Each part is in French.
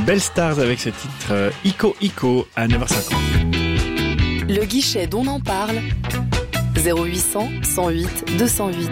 Belle Stars avec ce titre Ico Ico à 9h50. Le guichet dont on en parle, 0800 108 208.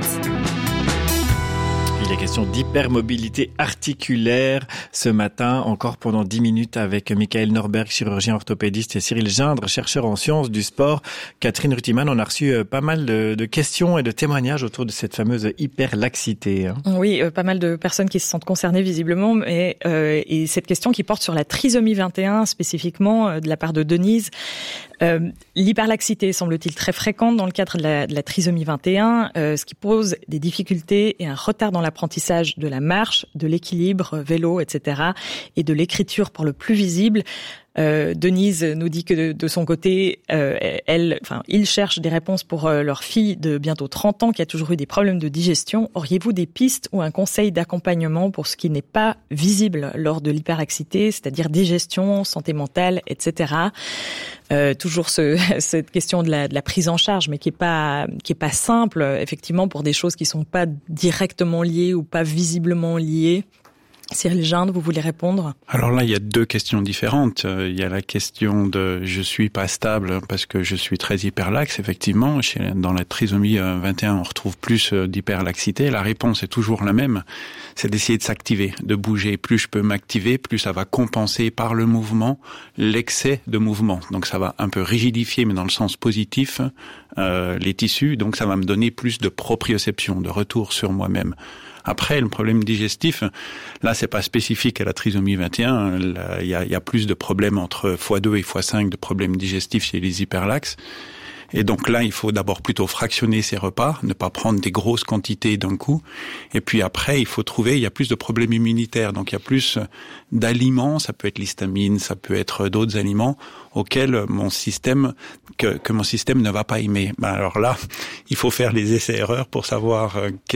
Il est question d'hypermobilité articulaire ce matin, encore pendant 10 minutes avec Michael Norberg, chirurgien orthopédiste, et Cyril Gindre, chercheur en sciences du sport. Catherine Rutiman, on a reçu pas mal de questions et de témoignages autour de cette fameuse hyperlaxité. Oui, pas mal de personnes qui se sentent concernées visiblement, et cette question qui porte sur la trisomie 21 spécifiquement de la part de Denise. L'hyperlaxité semble-t-il très fréquente dans le cadre de la trisomie 21, ce qui pose des difficultés et un retard dans l'apprentissage de la marche, de l'équilibre, vélo, etc. et de l'écriture pour le plus visible. Denise nous dit que de son côté, ils cherchent des réponses pour leur fille de bientôt 30 ans qui a toujours eu des problèmes de digestion. Auriez-vous des pistes ou un conseil d'accompagnement pour ce qui n'est pas visible lors de l'hyperlaxité, c'est-à-dire digestion, santé mentale, etc. Toujours cette question de la prise en charge, mais qui est pas simple, effectivement, pour des choses qui sont pas directement liées ou pas visiblement liées. Cyril Gindre, vous voulez répondre? Alors là, il y a deux questions différentes. Il y a la question de je suis pas stable parce que je suis très hyperlaxe. Effectivement, dans la trisomie 21, on retrouve plus d'hyperlaxité. La réponse est toujours la même. C'est d'essayer de s'activer, de bouger. Plus je peux m'activer, plus ça va compenser par le mouvement l'excès de mouvement. Donc ça va un peu rigidifier, mais dans le sens positif, les tissus. Donc ça va me donner plus de proprioception, de retour sur moi-même. Après, le problème digestif, là, c'est pas spécifique à la trisomie 21. Il y a plus de problèmes entre x2 et x5 de problèmes digestifs chez les hyperlaxes. Et donc là, il faut d'abord plutôt fractionner ses repas, ne pas prendre des grosses quantités d'un coup. Et puis après, il y a plus de problèmes immunitaires. Donc il y a plus d'aliments, ça peut être l'histamine, ça peut être d'autres aliments auxquels mon système ne va pas aimer. Alors là, il faut faire les essais-erreurs pour savoir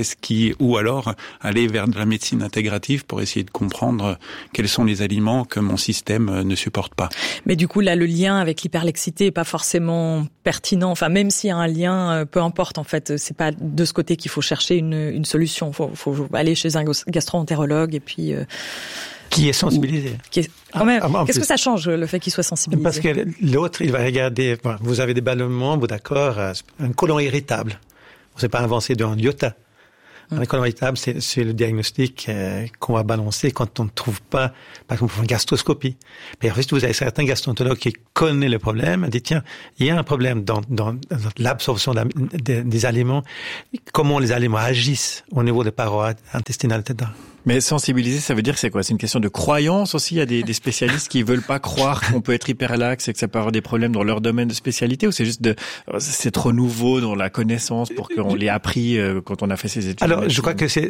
ou alors aller vers de la médecine intégrative pour essayer de comprendre quels sont les aliments que mon système ne supporte pas. Mais du coup, là, le lien avec l'hyperlaxité est pas forcément pertinent. Enfin, même s'il y a un lien, peu importe, en fait, c'est pas de ce côté qu'il faut chercher une solution. Faut aller chez un gastro-entérologue et puis... Qui est sensibilisé. Qu'est-ce que ça change, le fait qu'il soit sensibilisé? Parce que l'autre, il va regarder, vous avez des ballonnements, vous d'accord, un côlon irritable. On ne s'est pas avancé d'un iota. Un côlon irritable, c'est le diagnostic qu'on va balancer quand on ne trouve pas, par exemple, une gastroscopie. Mais en fait, vous avez certains gastro-entérologues qui connaissent le problème, dit tiens, il y a un problème dans l'absorption des aliments, comment les aliments agissent au niveau des parois intestinales, etc. Mais sensibiliser, ça veut dire c'est quoi? C'est une question de croyance aussi? Il y a des spécialistes qui veulent pas croire qu'on peut être hyperlaxe et que ça peut avoir des problèmes dans leur domaine de spécialité, ou c'est juste c'est trop nouveau dans la connaissance pour qu'on l'ait appris quand on a fait ses études? Alors, je crois que c'est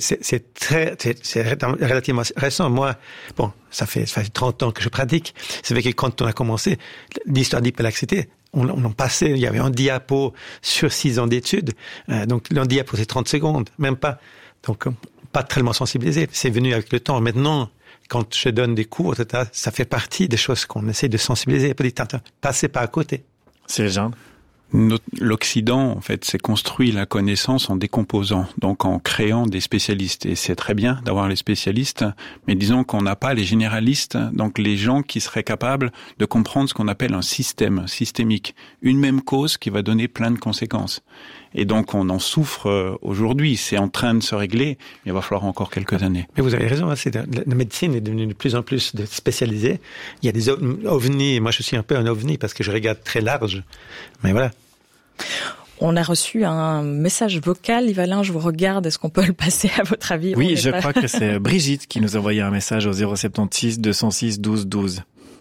relativement récent. Moi, ça fait 30 ans que je pratique. C'est vrai que quand on a commencé, l'histoire d'hyperlaxité, on en passait, il y avait un diapo sur 6 ans d'études. Donc, un diapo, c'est 30 secondes, même pas. Donc, pas tellement sensibilisé. C'est venu avec le temps. Maintenant, quand je donne des cours, etc., ça fait partie des choses qu'on essaie de sensibiliser. Passer pas à côté. C'est le genre. L'Occident, en fait, s'est construit la connaissance en décomposant, donc en créant des spécialistes. Et c'est très bien d'avoir les spécialistes, mais disons qu'on n'a pas les généralistes, donc les gens qui seraient capables de comprendre ce qu'on appelle un système systémique. Une même cause qui va donner plein de conséquences. Et donc, on en souffre aujourd'hui. C'est en train de se régler, mais il va falloir encore quelques années. Mais vous avez raison, la médecine est devenue de plus en plus spécialisée. Il y a des ovnis. Moi, je suis un peu un ovni parce que je regarde très large. Mais voilà. On a reçu un message vocal. Yvalin, je vous regarde. Est-ce qu'on peut le passer à votre avis? Oui, je crois que c'est Brigitte qui nous a envoyé un message au 076 206 12 12.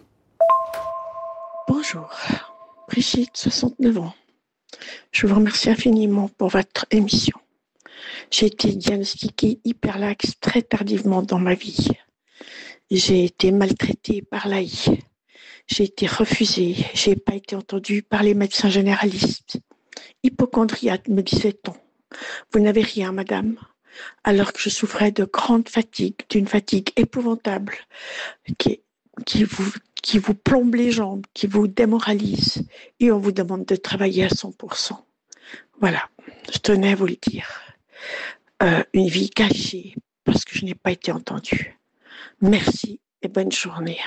Bonjour. Brigitte, 69 ans. Je vous remercie infiniment pour votre émission. J'ai été diagnostiquée hyperlaxe très tardivement dans ma vie. J'ai été maltraitée par l'AI. J'ai été refusée. J'ai pas été entendue par les médecins généralistes. Hypochondriaque, me disait-on. Vous n'avez rien, madame. Alors que je souffrais de grande fatigue, d'une fatigue épouvantable qui vous plombe les jambes, qui vous démoralise, et on vous demande de travailler à 100%. Voilà, je tenais à vous le dire. Une vie cachée, parce que je n'ai pas été entendue. Merci et bonne journée.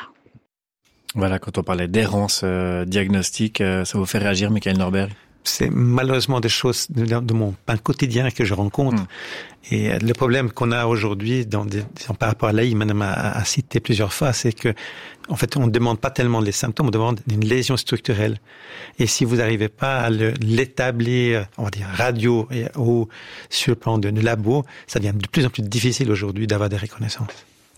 Voilà, quand on parlait d'errance diagnostique, ça vous fait réagir, Michael Norberg? C'est malheureusement des choses de mon pain quotidien que je rencontre. Et le problème qu'on a aujourd'hui, par rapport à l'AI, madame a cité plusieurs fois, c'est que, en fait, on ne demande pas tellement les symptômes, on demande une lésion structurelle. Et si vous n'arrivez pas à l'établir, on va dire, radio ou sur le plan de labo, ça devient de plus en plus difficile aujourd'hui d'avoir des reconnaissances.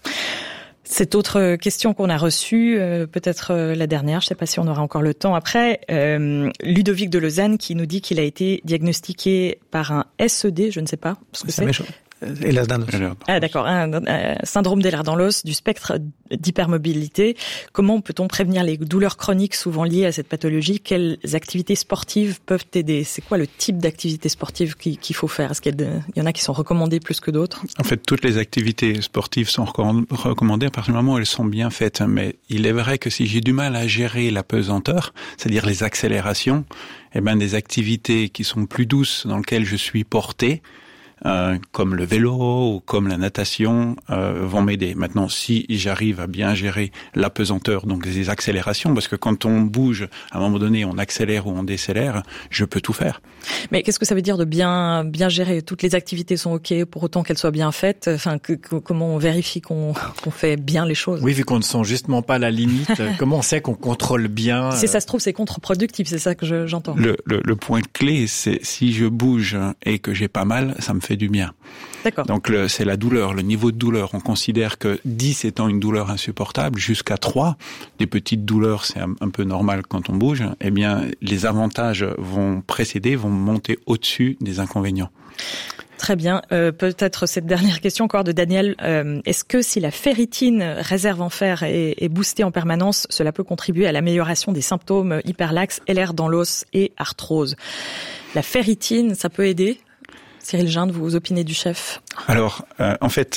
Cette autre question qu'on a reçue, peut-être la dernière, je ne sais pas si on aura encore le temps après, Ludovic de Lausanne qui nous dit qu'il a été diagnostiqué par un SED, je ne sais pas ce que c'est. Ehlers-Danlos. Ah d'accord, un syndrome d'Ehlers-Danlos du spectre d'hypermobilité. Comment peut-on prévenir les douleurs chroniques souvent liées à cette pathologie? Quelles activités sportives peuvent aider? C'est quoi le type d'activité sportive qu'il faut faire? Est-ce qu'il y en a qui sont recommandées plus que d'autres? En fait, toutes les activités sportives sont recommandées à partir du moment où elles sont bien faites. Mais il est vrai que si j'ai du mal à gérer la pesanteur, c'est-à-dire les accélérations, des activités qui sont plus douces dans lesquelles je suis porté, comme le vélo ou comme la natation, vont m'aider. Maintenant, si j'arrive à bien gérer la pesanteur, donc les accélérations, parce que quand on bouge, à un moment donné, on accélère ou on décélère, je peux tout faire. Mais qu'est-ce que ça veut dire de bien gérer? Toutes les activités sont OK pour autant qu'elles soient bien faites. Enfin, comment on vérifie qu'on fait bien les choses? Oui, vu qu'on ne sent justement pas la limite, comment on sait qu'on contrôle bien? Si ça se trouve, c'est contre-productif, c'est ça que j'entends. Le point clé, c'est si je bouge et que j'ai pas mal, ça me fait du bien. D'accord. Donc c'est la douleur, le niveau de douleur. On considère que 10 étant une douleur insupportable, jusqu'à 3, des petites douleurs, c'est un peu normal quand on bouge, les avantages vont monter au-dessus des inconvénients. Très bien. Peut-être cette dernière question encore de Daniel. Est-ce que si la ferritine, réserve en fer, est boostée en permanence, cela peut contribuer à l'amélioration des symptômes hyperlaxes, Ehlers-Danlos et arthrose? La ferritine, ça peut aider? Cyril Gindre, vous opinez du chef? Alors, en fait,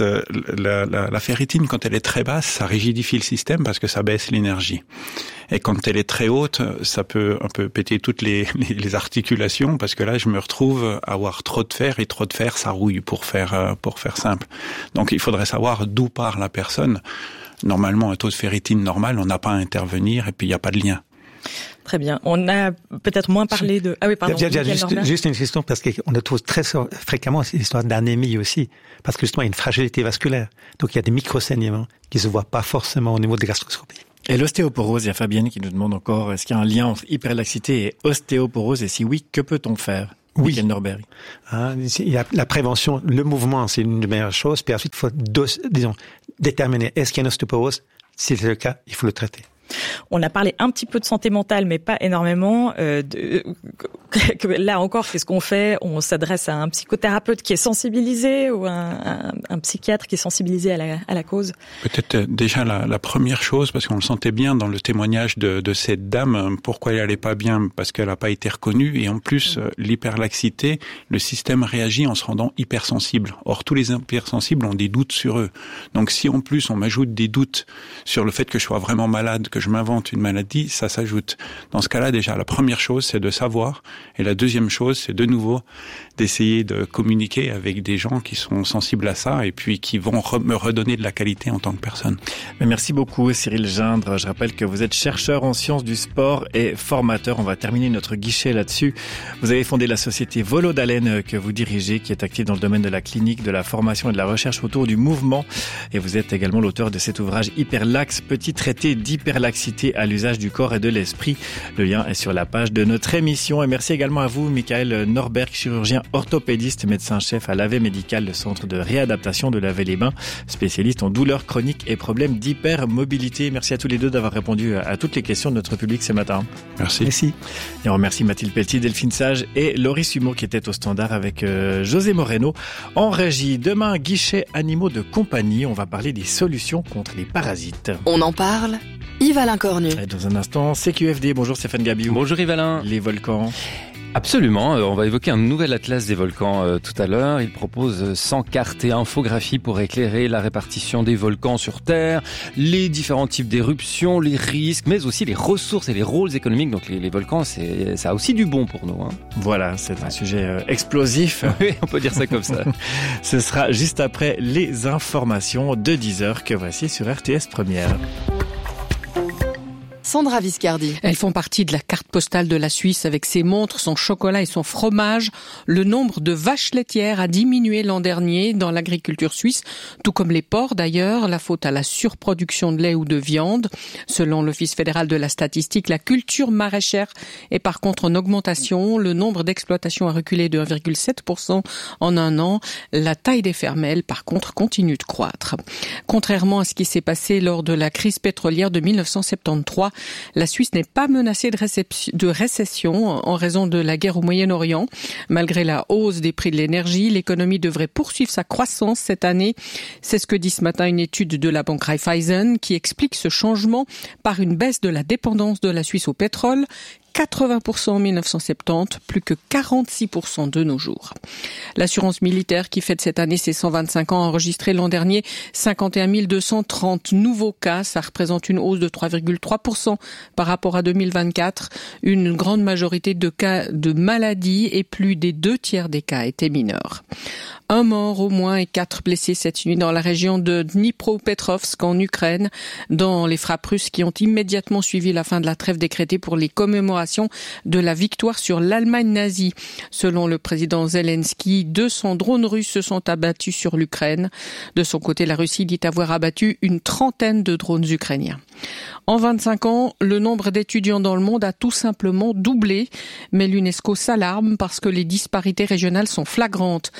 la ferritine, quand elle est très basse, ça rigidifie le système parce que ça baisse l'énergie. Et quand elle est très haute, ça peut un peu péter toutes les articulations parce que là, je me retrouve à avoir trop de fer et trop de fer, ça rouille pour faire simple. Donc, il faudrait savoir d'où part la personne. Normalement, un taux de ferritine normal, on n'a pas à intervenir et puis il n'y a pas de lien. Très bien. On a peut-être moins parlé de... Ah oui, pardon. Juste une question, parce qu'on trouve très fréquemment cette histoire d'anémie aussi, parce que justement, il y a une fragilité vasculaire. Donc, il y a des micro-saignements qui se voient pas forcément au niveau de gastroscopie. Et l'ostéoporose, il y a Fabienne qui nous demande encore, est-ce qu'il y a un lien entre hyperlaxité et ostéoporose? Et si oui, que peut-on faire? Oui. Michael Norberg. Il y a la prévention, le mouvement, c'est une des meilleures choses. Puis ensuite, il faut, déterminer est-ce qu'il y a une ostéoporose? Si c'est le cas, il faut le traiter. On a parlé un petit peu de santé mentale, mais pas énormément. Là encore, qu'est-ce qu'on fait? On s'adresse à un psychothérapeute qui est sensibilisé ou un psychiatre qui est sensibilisé à la cause? Peut-être déjà la première chose, parce qu'on le sentait bien dans le témoignage de cette dame, pourquoi elle allait pas bien? Parce qu'elle n'a pas été reconnue. Et en plus, l'hyperlaxité, le système réagit en se rendant hypersensible. Or, tous les hypersensibles ont des doutes sur eux. Donc, si en plus on m'ajoute des doutes sur le fait que je sois vraiment malade, que je m'invente une maladie, ça s'ajoute. Dans ce cas-là, déjà, la première chose, c'est de savoir. Et la deuxième chose, c'est de nouveau d'essayer de communiquer avec des gens qui sont sensibles à ça et puis qui vont me redonner de la qualité en tant que personne. Merci beaucoup, Cyril Gindre. Je rappelle que vous êtes chercheur en sciences du sport et formateur. On va terminer notre guichet là-dessus. Vous avez fondé la société Volo d'Haleine que vous dirigez, qui est active dans le domaine de la clinique, de la formation et de la recherche autour du mouvement. Et vous êtes également l'auteur de cet ouvrage Hyperlaxe, petit traité d'hyperlaxité à l'usage du corps et de l'esprit. Le lien est sur la page de notre émission. Et merci également à vous, Michael Norberg, chirurgien orthopédiste, médecin-chef à l'AV Médical, le centre de réadaptation de l'Avey-les-Bains, spécialiste en douleurs chroniques et problèmes d'hypermobilité. Merci à tous les deux d'avoir répondu à toutes les questions de notre public ce matin. Merci. Merci. Et on remercie Mathilde Pelletier, Delphine Sage et Laurie Sumeau qui étaient au standard avec José Moreno en régie. Demain, guichet animaux de compagnie. On va parler des solutions contre les parasites. On en parle. Yves-Alain Cornu. Et dans un instant, CQFD. Bonjour Stéphane Gabiou. Bonjour Yves-Alain. Les volcans. Absolument, on va évoquer un nouvel atlas des volcans tout à l'heure. Il propose 100 cartes et infographies pour éclairer la répartition des volcans sur Terre, les différents types d'éruptions, les risques, mais aussi les ressources et les rôles économiques. Donc les volcans, ça a aussi du bon pour nous. Voilà, c'est un sujet explosif. Oui, on peut dire ça comme ça. Ce sera juste après les informations de 10h que voici sur RTS Première. Sandra Viscardi. Elles font partie de la carte postale de la Suisse avec ses montres, son chocolat et son fromage. Le nombre de vaches laitières a diminué l'an dernier dans l'agriculture suisse, tout comme les porcs d'ailleurs, la faute à la surproduction de lait ou de viande. Selon l'Office fédéral de la statistique, la culture maraîchère est par contre en augmentation. Le nombre d'exploitations a reculé de 1,7% en un an. La taille des fermes, elle, par contre, continue de croître. Contrairement à ce qui s'est passé lors de la crise pétrolière de 1973, la Suisse n'est pas menacée de récession en raison de la guerre au Moyen-Orient. Malgré la hausse des prix de l'énergie, l'économie devrait poursuivre sa croissance cette année. C'est ce que dit ce matin une étude de la banque Raiffeisen qui explique ce changement par une baisse de la dépendance de la Suisse au pétrole. 80% en 1970, plus que 46% de nos jours. L'assurance militaire qui fête cette année ses 125 ans a enregistré l'an dernier 51 230 nouveaux cas. Ça représente une hausse de 3,3% par rapport à 2024. Une grande majorité de cas de maladies et plus des 2/3 des cas étaient mineurs. Un mort au moins et 4 blessés cette nuit dans la région de Dnipropetrovsk en Ukraine, dans les frappes russes qui ont immédiatement suivi la fin de la trêve décrétée pour les commémorations de la victoire sur l'Allemagne nazie. Selon le président Zelensky, 200 drones russes se sont abattus sur l'Ukraine. De son côté, la Russie dit avoir abattu une trentaine de drones ukrainiens. En 25 ans, le nombre d'étudiants dans le monde a tout simplement doublé. Mais l'UNESCO s'alarme parce que les disparités régionales sont flagrantes.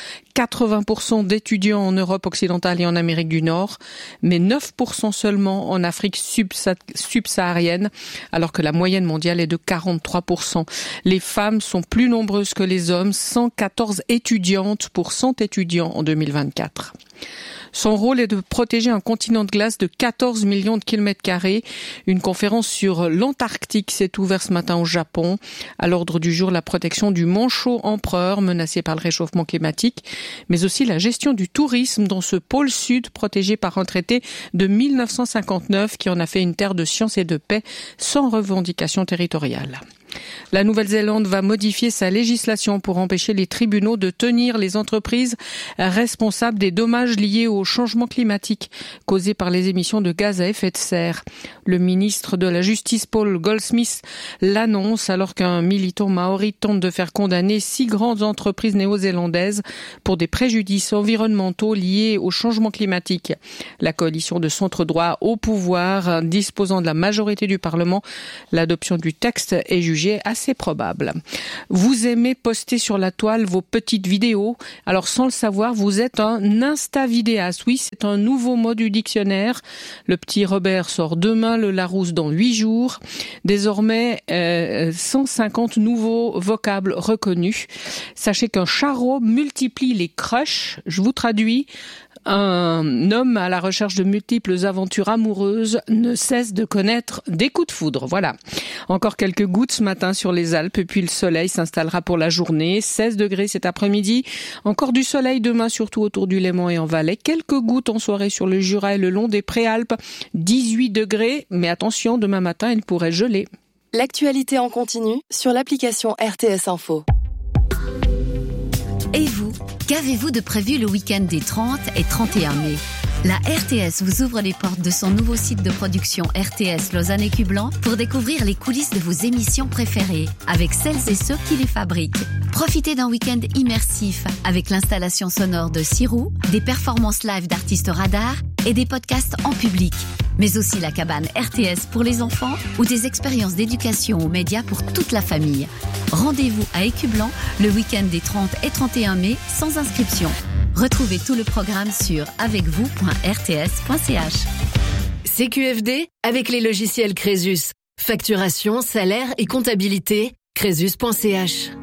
80% d'étudiants en Europe occidentale et en Amérique du Nord, mais 9% seulement en Afrique subsaharienne, alors que la moyenne mondiale est de 43%. Les femmes sont plus nombreuses que les hommes, 114 étudiantes pour 100 étudiants en 2024. Son rôle est de protéger un continent de glace de 14 millions de kilomètres carrés. Une conférence sur l'Antarctique s'est ouverte ce matin au Japon. À l'ordre du jour, la protection du manchot empereur menacé par le réchauffement climatique, mais aussi la gestion du tourisme dans ce pôle sud protégé par un traité de 1959 qui en a fait une terre de science et de paix sans revendication territoriale. La Nouvelle-Zélande va modifier sa législation pour empêcher les tribunaux de tenir les entreprises responsables des dommages liés au changement climatique causés par les émissions de gaz à effet de serre. Le ministre de la Justice, Paul Goldsmith, l'annonce alors qu'un militant maori tente de faire condamner 6 grandes entreprises néo-zélandaises pour des préjudices environnementaux liés au changement climatique. La coalition de centre-droit au pouvoir disposant de la majorité du Parlement, l'adoption du texte est jugée assez probable. Vous aimez poster sur la toile vos petites vidéos. Alors sans le savoir, vous êtes un Insta-vidéaste. Oui, c'est un nouveau mot du dictionnaire. Le petit Robert sort demain, le Larousse dans 8 jours. Désormais, 150 nouveaux vocables reconnus. Sachez qu'un charreau multiplie les crushs. Je vous traduis. Un homme à la recherche de multiples aventures amoureuses ne cesse de connaître des coups de foudre. Voilà. Encore quelques gouttes ce matin sur les Alpes et puis le soleil s'installera pour la journée. 16 degrés cet après-midi. Encore du soleil demain, surtout autour du Léman et en Valais. Quelques gouttes en soirée sur le Jura et le long des Préalpes. 18 degrés. Mais attention, demain matin, il pourrait geler. L'actualité en continu sur l'application RTS Info. Et vous, qu'avez-vous de prévu le week-end des 30 et 31 mai ? La RTS vous ouvre les portes de son nouveau site de production RTS Lausanne et Cublan pour découvrir les coulisses de vos émissions préférées avec celles et ceux qui les fabriquent. Profitez d'un week-end immersif avec l'installation sonore de Sirou, des performances live d'artistes radars et des podcasts en public. Mais aussi la cabane RTS pour les enfants ou des expériences d'éducation aux médias pour toute la famille. Rendez-vous à Écublan le week-end des 30 et 31 mai sans inscription. Retrouvez tout le programme sur avecvous.rts.ch. CQFD avec les logiciels Crésus. Facturation, salaire et comptabilité, Crésus.ch.